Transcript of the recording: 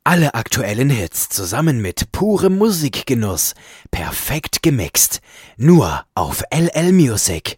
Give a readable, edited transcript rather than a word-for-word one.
Alle aktuellen Hits zusammen mit purem Musikgenuss. Perfekt gemixt. Nur auf LL Music.